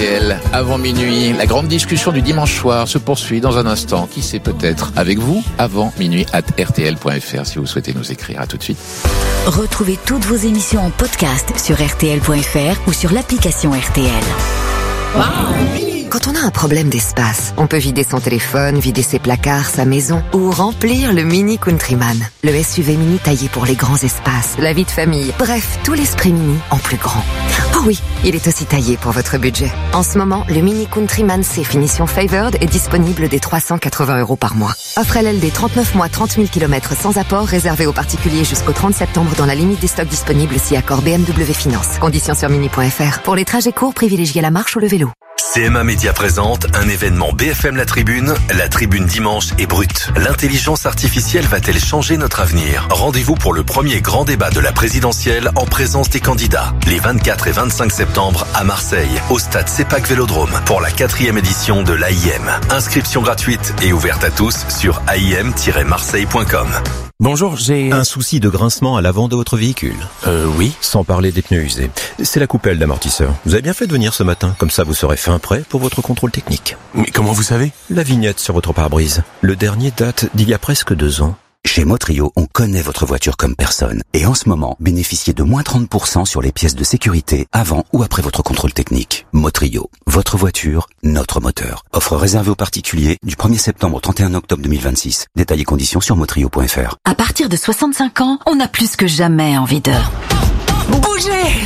RTL, avant minuit. La grande discussion du dimanche soir se poursuit dans un instant. Qui sait, peut-être avec vous, avant minuit @rtl.fr si vous souhaitez nous écrire. À tout de suite. Retrouvez toutes vos émissions en podcast sur rtl.fr ou sur l'application RTL. Quand on a un problème d'espace, on peut vider son téléphone, vider ses placards, sa maison ou remplir le Mini Countryman. Le SUV mini taillé pour les grands espaces, la vie de famille, bref, tout l'esprit mini en plus grand. Oh oui, il est aussi taillé pour votre budget. En ce moment, le Mini Countryman C finition Favored est disponible dès 380 € par mois. Offre LLD 39 mois, 30 000 km sans apport, réservé aux particuliers jusqu'au 30 septembre dans la limite des stocks disponibles si accord BMW Finance. Conditions sur mini.fr. Pour les trajets courts, privilégiez la marche ou le vélo. CMA Média présente un événement BFM La Tribune dimanche est brute. L'intelligence artificielle va-t-elle changer notre avenir? Rendez-vous pour le premier grand débat de la présidentielle en présence des candidats. Les 24 et 25 septembre à Marseille, au stade CEPAC Vélodrome, pour la 4e édition de l'AIM. Inscription gratuite et ouverte à tous sur aim-marseille.com. Bonjour, j'ai un souci de grincement à l'avant de votre véhicule. Oui. Sans parler des pneus usés. C'est la coupelle d'amortisseur. Vous avez bien fait de venir ce matin, comme ça vous serez fin prêt pour votre contrôle technique. Mais comment vous savez? La vignette sur votre pare-brise. Le dernier date d'il y a presque 2 ans. Chez Motrio, on connaît votre voiture comme personne. Et en ce moment, bénéficiez de moins 30% sur les pièces de sécurité avant ou après votre contrôle technique. Motrio, votre voiture, notre moteur. Offre réservée aux particuliers du 1er septembre au 31 octobre 2026. Détails et conditions sur motrio.fr. À partir de 65 ans, on a plus que jamais envie de bouger.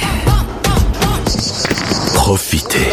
Profitez.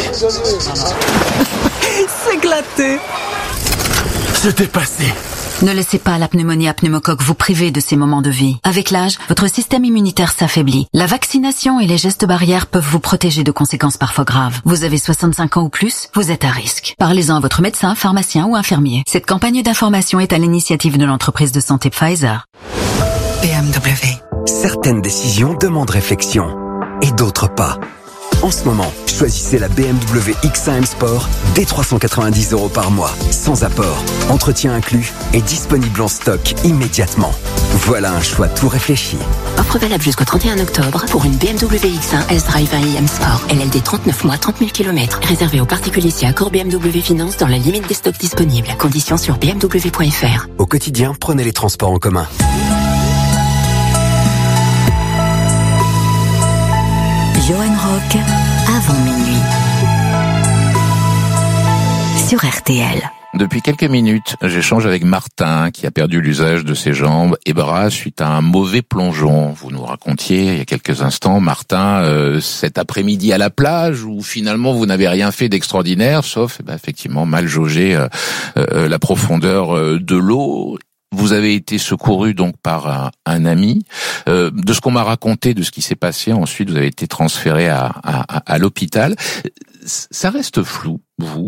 S'éclater. Se dépasser. Ne laissez pas la pneumonie à pneumocoque vous priver de ces moments de vie. Avec l'âge, votre système immunitaire s'affaiblit. La vaccination et les gestes barrières peuvent vous protéger de conséquences parfois graves. Vous avez 65 ans ou plus, vous êtes à risque. Parlez-en à votre médecin, pharmacien ou infirmier. Cette campagne d'information est à l'initiative de l'entreprise de santé Pfizer. BMW. Certaines décisions demandent réflexion et d'autres pas. En ce moment, choisissez la BMW X1 M Sport dès 390 € par mois, sans apport, entretien inclus et disponible en stock immédiatement. Voilà un choix tout réfléchi. Offre valable jusqu'au 31 octobre pour une BMW X1 S-Drive 1 iM Sport. LLD 39 mois, 30 000 km. Réservé aux particuliers si accord BMW Finance dans la limite des stocks disponibles. Conditions sur bmw.fr. Au quotidien, prenez les transports en commun. Johan Rock, avant minuit. Sur RTL. Depuis quelques minutes, j'échange avec Martin qui a perdu l'usage de ses jambes et bras suite à un mauvais plongeon. Vous nous racontiez il y a quelques instants, Martin, cet après-midi à la plage où finalement vous n'avez rien fait d'extraordinaire, sauf effectivement mal jauger la profondeur de l'eau. Vous avez été secouru donc par un ami. De ce qu'on m'a raconté, de ce qui s'est passé, ensuite vous avez été transféré à l'hôpital. Ça reste flou, vous,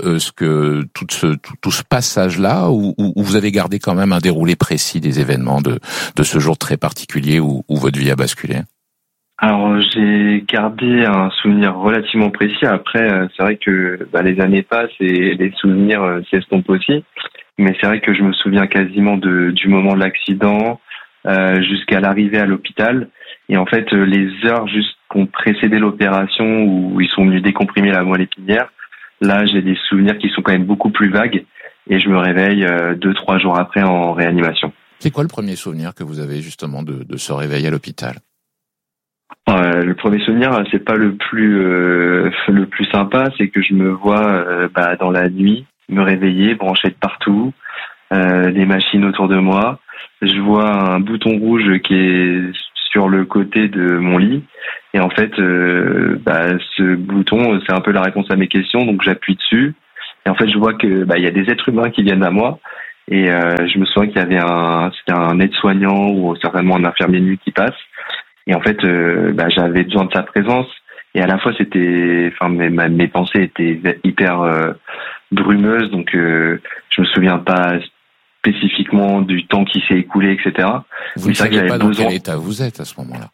tout ce passage-là, où vous avez gardé quand même un déroulé précis des événements de ce jour très particulier où votre vie a basculé? Alors j'ai gardé un souvenir relativement précis. Après, c'est vrai que les années passent et les souvenirs s'estompent aussi. Mais c'est vrai que je me souviens quasiment du moment de l'accident jusqu'à l'arrivée à l'hôpital. Et en fait, les heures juste qui ont précédé l'opération où ils sont venus décomprimer la moelle épinière, là, j'ai des souvenirs qui sont quand même beaucoup plus vagues. Et je me réveille 2-3 jours après en réanimation. C'est quoi le premier souvenir que vous avez justement de ce réveil à l'hôpital? Le premier souvenir, c'est pas le plus sympa, c'est que je me vois dans la nuit me réveiller, branché de partout, des machines autour de moi. Je vois un bouton rouge qui est sur le côté de mon lit. Et en fait, ce bouton, c'est un peu la réponse à mes questions, donc j'appuie dessus. Et en fait, je vois que il y a des êtres humains qui viennent à moi. Et je me souviens qu'il y avait c'était un aide-soignant ou certainement un infirmier de nuit qui passe. Et en fait, j'avais besoin de sa présence. Et à la fois, mes pensées étaient hyper brumeuses, donc je me souviens pas spécifiquement du temps qui s'est écoulé, etc. Vous ne savez pas dans quel état vous êtes à ce moment-là?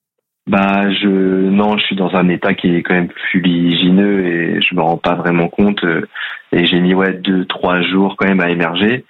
Non, je suis dans un état qui est quand même fuligineux et je me rends pas vraiment compte. Et j'ai mis 2-3 jours quand même à émerger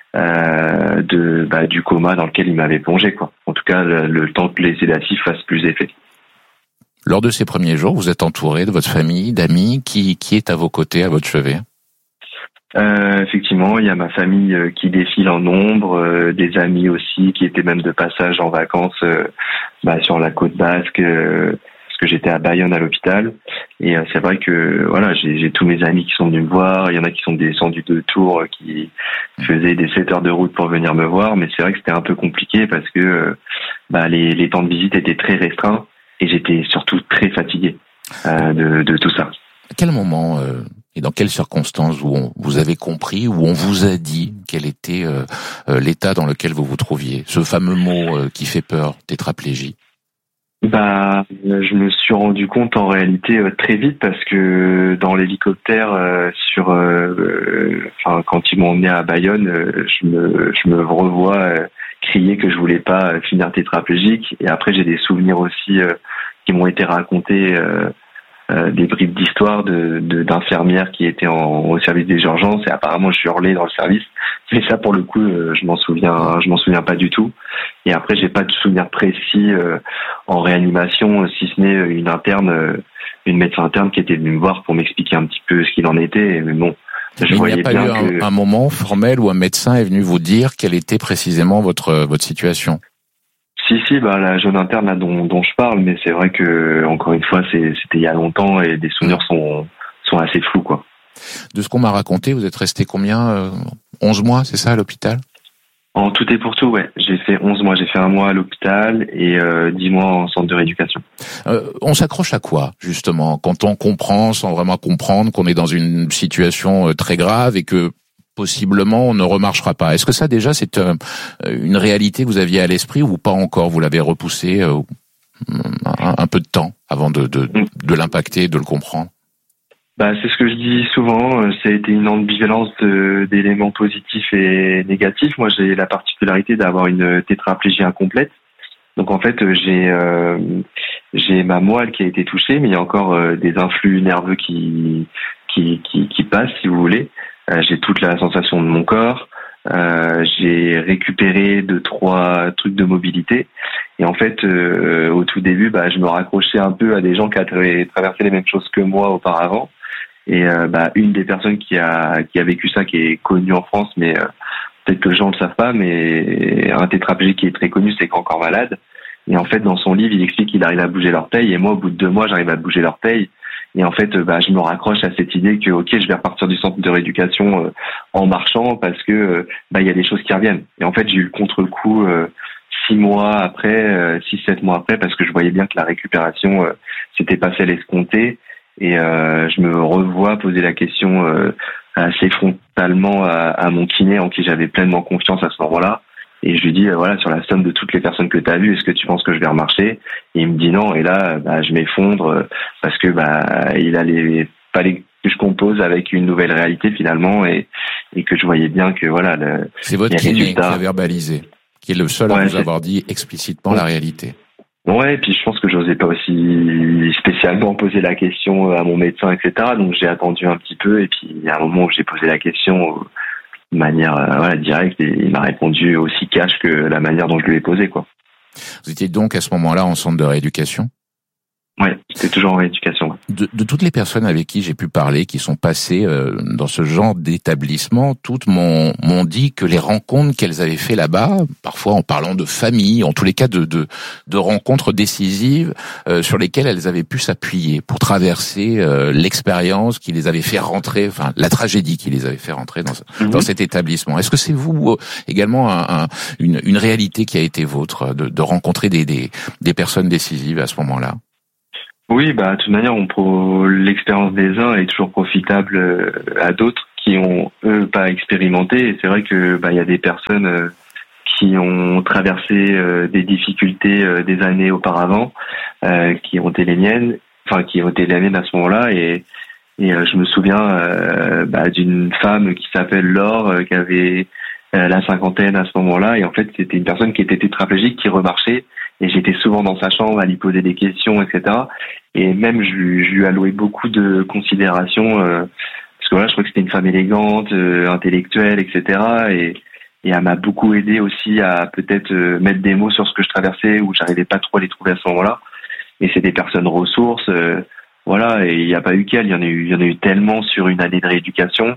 du coma dans lequel il m'avait plongé, quoi. En tout cas, le temps que les sédatifs fassent plus effet. Lors de ces premiers jours, vous êtes entouré de votre famille, d'amis, qui est à vos côtés, à votre chevet? Effectivement, il y a ma famille qui défile en nombre, des amis aussi qui étaient même de passage en vacances sur la côte basque, parce que j'étais à Bayonne à l'hôpital. Et c'est vrai que voilà, j'ai tous mes amis qui sont venus me voir. Il y en a qui sont descendus de Tours, qui faisaient des 7 heures de route pour venir me voir. Mais c'est vrai que c'était un peu compliqué parce que les temps de visite étaient très restreints et j'étais surtout très fatigué de tout ça. À quel moment et dans quelles circonstances vous avez compris, où on vous a dit quel était l'état dans lequel vous vous trouviez? Ce fameux mot qui fait peur, tétraplégie. Je me suis rendu compte en réalité très vite parce que dans l'hélicoptère quand ils m'ont emmené à Bayonne, je me revois crier que je voulais pas finir tétraplégique. Et après j'ai des souvenirs aussi qui m'ont été racontés. Des bribes d'histoire d'infirmières qui étaient au service des urgences et apparemment je hurlais dans le service. Mais ça pour le coup je m'en souviens pas du tout. Et après j'ai pas de souvenir précis en réanimation, si ce n'est une médecin interne qui était venue me voir pour m'expliquer un petit peu ce qu'il en était. Mais bon, il n'y a pas eu un moment formel où un médecin est venu vous dire quelle était précisément votre situation? Si, la jeune interne là dont je parle, mais c'est vrai que encore une fois c'était il y a longtemps et des souvenirs sont assez flous quoi. De ce qu'on m'a raconté, vous êtes resté combien 11 mois, c'est ça, à l'hôpital? En tout et pour tout, ouais. J'ai fait 11 mois, j'ai fait 1 mois à l'hôpital et 10 mois en centre de rééducation. On s'accroche à quoi, justement, quand on comprend, sans vraiment comprendre, qu'on est dans une situation très grave et que possiblement on ne remarchera pas? Est-ce que ça déjà c'est une réalité que vous aviez à l'esprit ou pas encore? Vous l'avez repoussé un peu de temps avant de l'impacter, de le comprendre? C'est ce que je dis souvent, ça a été une ambivalence d'éléments positifs et négatifs. Moi j'ai la particularité d'avoir une tétraplégie incomplète. Donc en fait j'ai ma moelle qui a été touchée, mais il y a encore des influx nerveux qui passent, si vous voulez. J'ai toute la sensation de mon corps. J'ai récupéré 2-3 trucs de mobilité. Et en fait, au tout début, je me raccrochais un peu à des gens qui avaient traversé les mêmes choses que moi auparavant. Et une des personnes qui a vécu ça, qui est connue en France, mais peut-être que les gens ne le savent pas, mais un tétraplégique qui est très connu, c'est Grand Corps Malade. Et en fait, dans son livre, il explique qu'il arrive à bouger l'orteil. Et moi, au bout de 2 mois, j'arrive à bouger l'orteil. Et en fait, je me raccroche à cette idée que, ok, je vais repartir du centre de rééducation en marchant parce que il y a des choses qui reviennent. Et en fait, j'ai eu le contre-coup 6 mois après, 6-7 mois après, parce que je voyais bien que la récupération s'était pas fait l'escompté. Et je me revois poser la question assez frontalement à mon kiné, en qui j'avais pleinement confiance à ce moment-là. Et je lui dis, sur la somme de toutes les personnes que tu as vues, est-ce que tu penses que je vais remarcher? Et il me dit non. Et là, je m'effondre parce que il fallait que je compose avec une nouvelle réalité finalement et que je voyais bien que c'est votre kiné qui a verbalisé, qui est le seul à vous avoir dit explicitement la réalité. Ouais, et puis je pense que j'osais pas aussi spécialement poser la question à mon médecin, etc. Donc j'ai attendu un petit peu et puis il y a un moment où j'ai posé la question de manière directe et il m'a répondu aussi cash que la manière dont je lui ai posé quoi. Vous étiez donc à ce moment-là en centre de rééducation? Ouais, j'étais toujours en rééducation. Ouais. De toutes les personnes avec qui j'ai pu parler, qui sont passées dans ce genre d'établissement, toutes m'ont dit que les rencontres qu'elles avaient fait là-bas, parfois en parlant de famille, en tous les cas de rencontres décisives sur lesquelles elles avaient pu s'appuyer pour traverser l'expérience qui les avait fait rentrer, enfin la tragédie qui les avait fait rentrer dans cet établissement. Est-ce que c'est vous également une réalité qui a été vôtre de rencontrer des personnes décisives à ce moment-là? Oui, de toute manière, l'expérience des uns est toujours profitable à d'autres qui ont eux pas expérimenté. Et c'est vrai que il y a des personnes qui ont traversé des difficultés des années auparavant, qui ont été les miennes, à ce moment-là. Et je me souviens d'une femme qui s'appelle Laure, qui avait la cinquantaine à ce moment-là. Et en fait, c'était une personne qui était tétraplégique, qui remarchait. Et j'étais souvent dans sa chambre à lui poser des questions, etc. Et même, je lui allouais beaucoup de considération, parce que je trouvais que c'était une femme élégante, intellectuelle, etc. Et elle m'a beaucoup aidé aussi à peut-être mettre des mots sur ce que je traversais, où j'arrivais pas trop à les trouver à ce moment-là. et c'est des personnes ressources. Voilà, et il n'y a pas eu qu'elle, il y en a eu tellement sur une année de rééducation.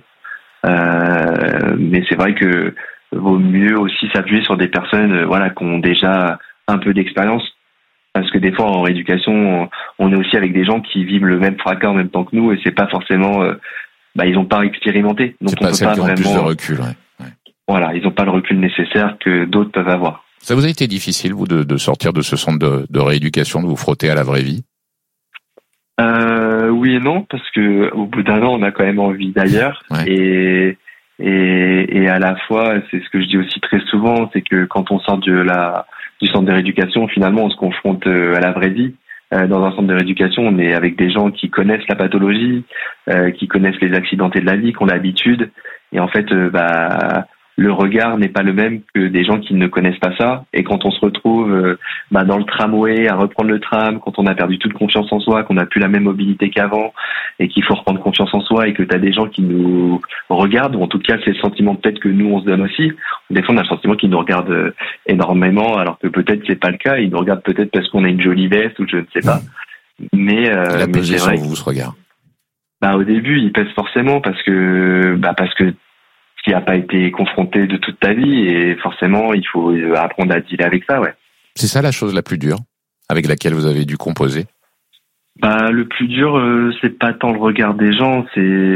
Mais c'est vrai que vaut mieux aussi s'appuyer sur des personnes, voilà, qui ont déjà un peu d'expérience. Parce que des fois, en rééducation, on est aussi avec des gens qui vivent le même fracas en même temps que nous, et c'est pas forcément, ils n'ont pas expérimenté. Donc c'est pas celles qui ont plus de recul, ouais. Voilà, ils n'ont pas le recul nécessaire que d'autres peuvent avoir. Ça vous a été difficile, vous, de sortir de ce centre de rééducation, de vous frotter à la vraie vie? Oui et non, parce que au bout d'un an, on a quand même envie d'ailleurs. Ouais. Et à la fois, c'est ce que je dis aussi très souvent, c'est que quand on sort du centre de rééducation, finalement, on se confronte à la vraie vie. Dans un centre de rééducation, on est avec des gens qui connaissent la pathologie, qui connaissent les accidentés de la vie, qui ont l'habitude. Et en fait, le regard n'est pas le même que des gens qui ne connaissent pas ça. Et quand on se retrouve dans le tramway, à reprendre le tram, quand on a perdu toute confiance en soi, qu'on n'a plus la même mobilité qu'avant, et qu'il faut reprendre confiance en soi, et que tu as des gens qui nous regardent, ou en tout cas c'est le sentiment peut-être que nous on se donne aussi. Des fois on a le sentiment qu'ils nous regardent énormément, alors que peut-être c'est pas le cas. Ils nous regardent peut-être parce qu'on a une jolie veste ou je ne sais pas. Mais c'est vrai sur vous ce regard. Au début il pèse forcément parce que qui n'a pas été confronté de toute ta vie, et forcément il faut apprendre à dealer avec ça, ouais. C'est ça la chose la plus dure avec laquelle vous avez dû composer? Le plus dur, c'est pas tant le regard des gens,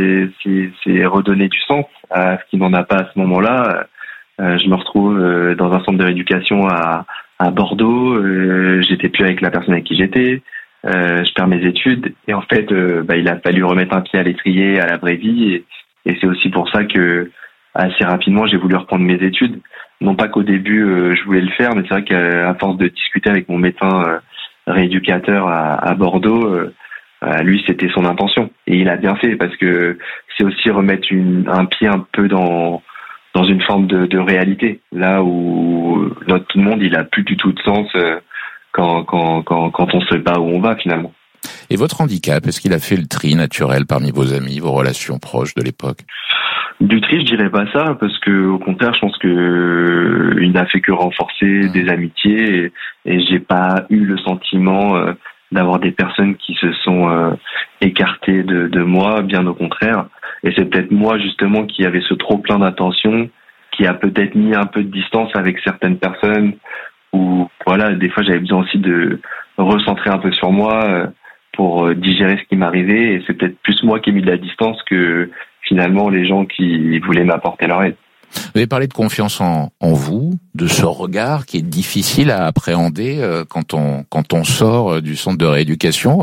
c'est redonner du sens à ce qui n'en a pas à ce moment-là. Je me retrouve dans un centre de rééducation à Bordeaux, j'étais plus avec la personne avec qui j'étais, je perds mes études, et en fait il a fallu remettre un pied à l'étrier à la vraie vie, et c'est aussi pour ça que assez rapidement, j'ai voulu reprendre mes études. Non pas qu'au début, je voulais le faire, mais c'est vrai qu'à force de discuter avec mon médecin rééducateur à Bordeaux, lui, c'était son intention. Et il a bien fait, parce que c'est aussi remettre un pied un peu dans une forme de réalité. Là où notre monde, il a plus du tout de sens quand on sait pas où on va, finalement. Et votre handicap, est-ce qu'il a fait le tri naturel parmi vos amis, vos relations proches de l'époque? Du tri, je dirais pas ça, parce que au contraire, je pense que il n'a fait que renforcer des amitiés, et j'ai pas eu le sentiment d'avoir des personnes qui se sont écartées de moi, bien au contraire. Et c'est peut-être moi justement qui avait ce trop plein d'attention, qui a peut-être mis un peu de distance avec certaines personnes, où voilà, des fois j'avais besoin aussi de recentrer un peu sur moi pour digérer ce qui m'arrivait, et c'est peut-être plus moi qui ai mis de la distance que finalement les gens qui voulaient m'apporter leur aide. Vous avez parlé de confiance en vous, de ce regard qui est difficile à appréhender quand on sort du centre de rééducation.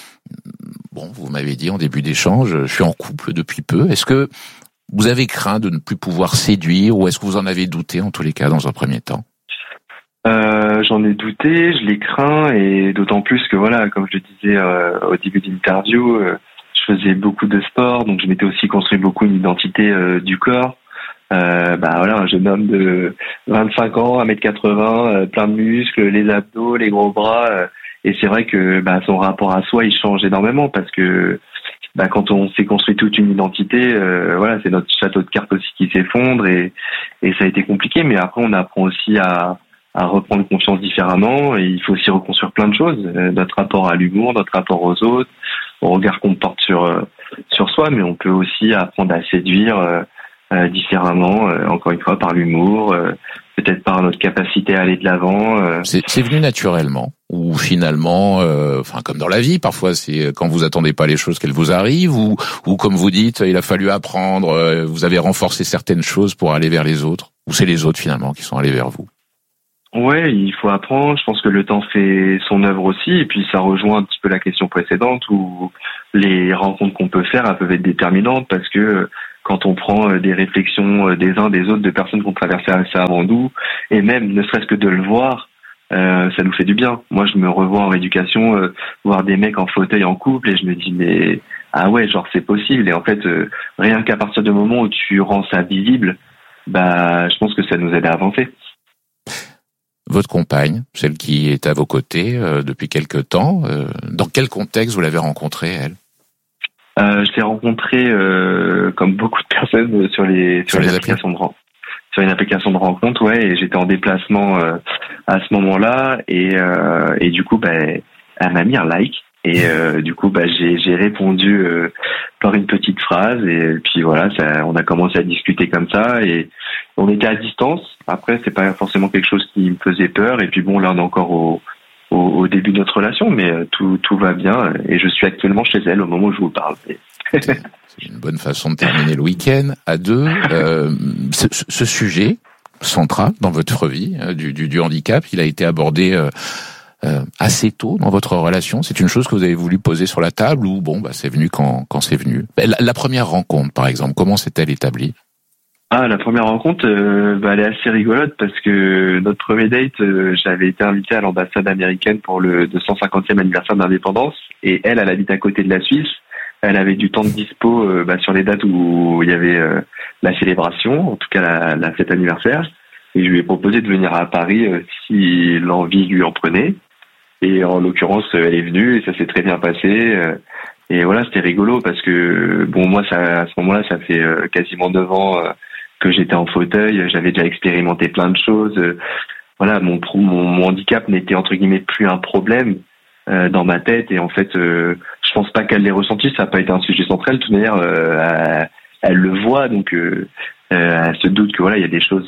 Vous m'avez dit en début d'échange, je suis en couple depuis peu. Est-ce que vous avez craint de ne plus pouvoir séduire, ou est-ce que vous en avez douté en tous les cas dans un premier temps? J'en ai douté, je l'ai craint, et d'autant plus que voilà, comme je le disais au début de l'interview, je faisais beaucoup de sport, donc je m'étais aussi construit beaucoup une identité du corps. Un jeune homme de 25 ans, 1m80, plein de muscles, les abdos, les gros bras, et c'est vrai que son rapport à soi, il change énormément, parce que quand on s'est construit toute une identité, c'est notre château de cartes aussi qui s'effondre, et ça a été compliqué, mais après on apprend aussi à reprendre confiance différemment, et il faut aussi reconstruire plein de choses, notre rapport à l'humour, notre rapport aux autres, au regard qu'on porte sur soi, mais on peut aussi apprendre à séduire différemment, encore une fois par l'humour, peut-être par notre capacité à aller de l'avant. C'est venu naturellement, ou finalement, comme dans la vie, parfois c'est quand vous attendez pas les choses qu'elles vous arrivent, ou comme vous dites, il a fallu apprendre, vous avez renforcé certaines choses pour aller vers les autres, ou c'est les autres finalement qui sont allés vers vous? Ouais, il faut apprendre. Je pense que le temps fait son œuvre aussi, et puis ça rejoint un petit peu la question précédente, où les rencontres qu'on peut faire, elles peuvent être déterminantes, parce que quand on prend des réflexions des uns des autres, de personnes qui ont traversé ça avant nous, et même ne serait-ce que de le voir, ça nous fait du bien. Moi, je me revois en rééducation, voir des mecs en fauteuil en couple, et je me dis mais ah ouais, genre c'est possible. Et en fait, rien qu'à partir du moment où tu rends ça visible, je pense que ça nous aide à avancer. Votre compagne, celle qui est à vos côtés depuis quelque temps, dans quel contexte vous l'avez rencontrée, elle? Je l'ai rencontrée comme beaucoup de personnes sur les applications de rencontre. Sur une application de rencontre, ouais, et j'étais en déplacement à ce moment-là, et du coup, elle m'a mis un like. Et du coup, j'ai répondu par une petite phrase. Et puis voilà, on a commencé à discuter comme ça. Et on était à distance. Après, c'est pas forcément quelque chose qui me faisait peur. Et puis bon, là, on est encore au début de notre relation, mais tout va bien. Et je suis actuellement chez elle au moment où je vous parle. C'est une bonne façon de terminer le week-end à deux. Ce sujet central dans votre vie du handicap, il a été abordé assez tôt dans votre relation. C'est une chose que vous avez voulu poser sur la table ou c'est venu quand c'est venu. La première rencontre, par exemple, comment s'est-elle établie? La première rencontre, elle est assez rigolote parce que notre premier date, j'avais été invité à l'ambassade américaine pour le 250e anniversaire d'indépendance et elle habite à côté de la Suisse. Elle avait du temps de dispo sur les dates où il y avait la célébration, en tout cas la fête anniversaire. Et je lui ai proposé de venir à Paris si l'envie lui en prenait. Et en l'occurrence, elle est venue et ça s'est très bien passé. Et voilà, c'était rigolo parce que moi, à ce moment-là, ça fait quasiment 9 ans que j'étais en fauteuil. J'avais déjà expérimenté plein de choses. Voilà, mon handicap n'était entre guillemets plus un problème dans ma tête. Et en fait, je pense pas qu'elle l'ait ressenti. Ça n'a pas été un sujet central. De toute manière, elle le voit, donc elle se doute que voilà, il y a des choses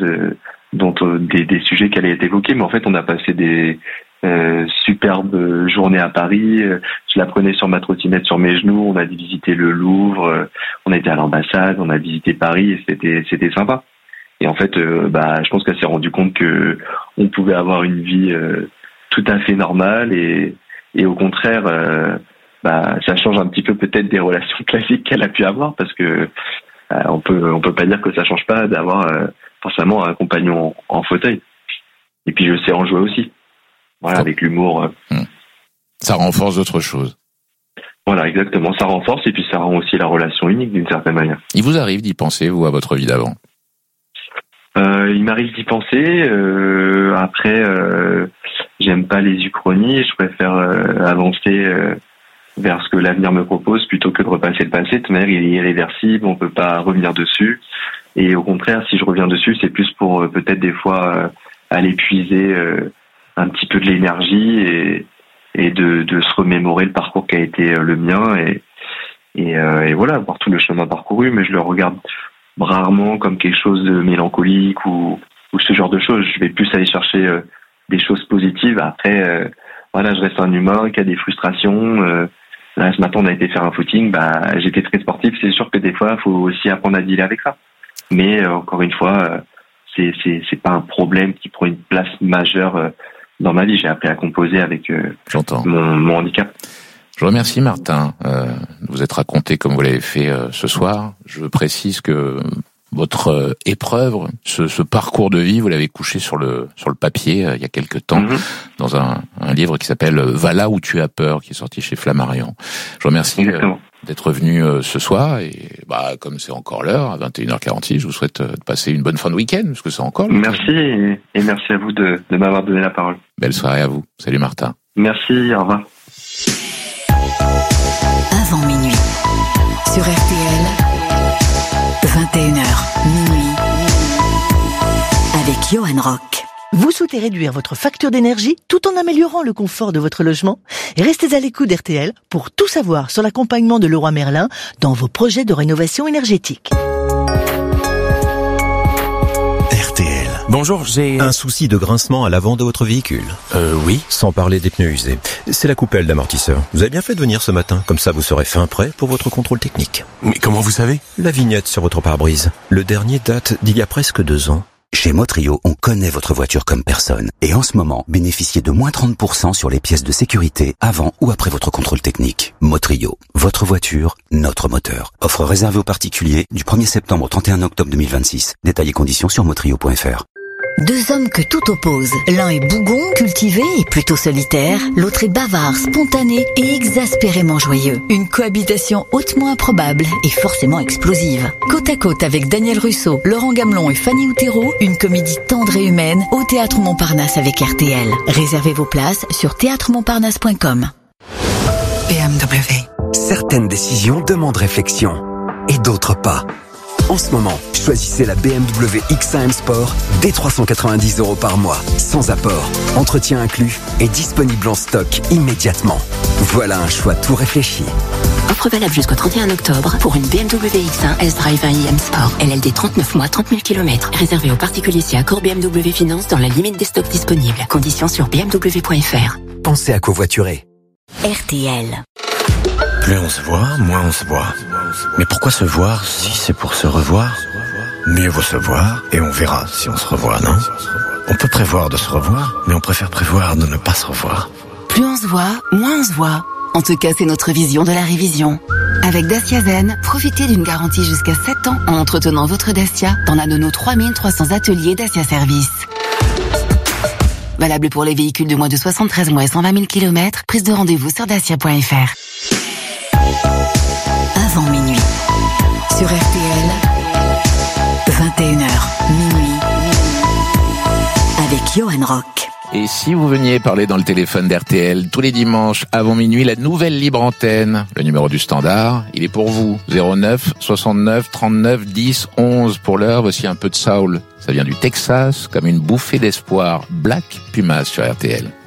des sujets qu'elle a évoqués. Mais en fait, on a passé des superbes journées à Paris. Je la prenais sur ma trottinette sur mes genoux. On a visité le Louvre. On a été à l'ambassade. On a visité Paris et c'était sympa. Et en fait, je pense qu'elle s'est rendue compte que on pouvait avoir une vie tout à fait normale et au contraire, ça change un petit peu peut-être des relations classiques qu'elle a pu avoir parce que on peut pas dire que ça change pas d'avoir forcément un compagnon en fauteuil. Et puis je sais en jouer aussi. Voilà, avec l'humour. Ça renforce d'autres choses. Voilà, exactement. Ça renforce et puis ça rend aussi la relation unique d'une certaine manière. Il vous arrive d'y penser, vous, à votre vie d'avant? Il m'arrive d'y penser. Après, j'aime pas les uchronies. Je préfère avancer vers ce que l'avenir me propose plutôt que de repasser le passé. De toute manière, il est irréversible. On peut pas revenir dessus. Et au contraire, si je reviens dessus, c'est plus pour peut-être des fois aller puiser un petit peu de l'énergie et de se remémorer le parcours qui a été le mien et voilà, voir tout le chemin parcouru. Mais je le regarde rarement comme quelque chose de mélancolique ou ce genre de choses. Je vais plus aller chercher des choses positives. Après, je reste un humain qui a des frustrations. Là, ce matin, on a été faire un footing. J'étais très sportif. C'est sûr que des fois, il faut aussi apprendre à dealer avec ça. Mais encore une fois, c'est pas un problème qui prend une place majeure dans ma vie. J'ai appris à composer avec mon handicap. Je vous remercie, Martin, de vous être raconté comme vous l'avez fait ce soir. Je précise que votre épreuve, ce parcours de vie, vous l'avez couché sur le papier il y a quelque temps, dans un livre qui s'appelle Va là où tu as peur, qui est sorti chez Flammarion. Je vous remercie d'être venu ce soir et comme c'est encore l'heure, à 21h46, je vous souhaite de passer une bonne fin de week-end, parce que c'est encore le Merci et merci à vous de m'avoir donné la parole. Belle soirée à vous. Salut Martin. Merci, au revoir. Avant minuit, sur RTL, 21h, minuit, avec Johan Rock. Vous souhaitez réduire votre facture d'énergie tout en améliorant le confort de votre logement? Restez à l'écoute d'RTL pour tout savoir sur l'accompagnement de Leroy Merlin dans vos projets de rénovation énergétique. RTL. Bonjour, j'ai un souci de grincement à l'avant de votre véhicule. Oui. Sans parler des pneus usés. C'est la coupelle d'amortisseur. Vous avez bien fait de venir ce matin, comme ça vous serez fin prêt pour votre contrôle technique. Mais comment vous savez? La vignette sur votre pare-brise. Le dernier date d'il y a presque 2 ans. Chez Motrio, on connaît votre voiture comme personne. Et en ce moment, bénéficiez de moins 30% sur les pièces de sécurité avant ou après votre contrôle technique. Motrio, votre voiture, notre moteur. Offre réservée aux particuliers du 1er septembre au 31 octobre 2026. Détails et conditions sur motrio.fr. 2 hommes que tout oppose. L'un est bougon, cultivé et plutôt solitaire. L'autre est bavard, spontané et exaspérément joyeux. Une cohabitation hautement improbable et forcément explosive. Côte à côte avec Daniel Russo, Laurent Gamelon et Fanny Outero, une comédie tendre et humaine au Théâtre Montparnasse avec RTL. Réservez vos places sur théâtremontparnasse.com. BMW. Certaines décisions demandent réflexion et d'autres pas. En ce moment, choisissez la BMW X1 M Sport dès 390 € par mois, sans apport, entretien inclus et disponible en stock immédiatement. Voilà un choix tout réfléchi. Offre valable jusqu'au 31 octobre pour une BMW X1 S-Drive 1i M Sport. LLD 39 mois, 30 000 km. Réservé aux particuliers si accord BMW Finance dans la limite des stocks disponibles. Conditions sur bmw.fr. Pensez à covoiturer. RTL. Plus on se voit, moins on se voit. Mais pourquoi se voir si c'est pour se revoir? Mieux vaut se voir et on verra si on se revoit, non? On peut prévoir de se revoir, mais on préfère prévoir de ne pas se revoir. Plus on se voit, moins on se voit. En tout cas, c'est notre vision de la révision. Avec Dacia Zen, profitez d'une garantie jusqu'à 7 ans en entretenant votre Dacia dans l'un de nos 3300 ateliers Dacia Service. Valable pour les véhicules de moins de 73 mois et 120 000 km. Prise de rendez-vous sur dacia.fr. Avant minuit. Sur RTL. 21h, minuit. Avec Johan Rock. Et si vous veniez parler dans le téléphone d'RTL tous les dimanches avant minuit, la nouvelle libre antenne, le numéro du standard, il est pour vous. 09 69 39 10 11. Pour l'heure, voici un peu de soul. Ça vient du Texas, comme une bouffée d'espoir. Black Pumas sur RTL.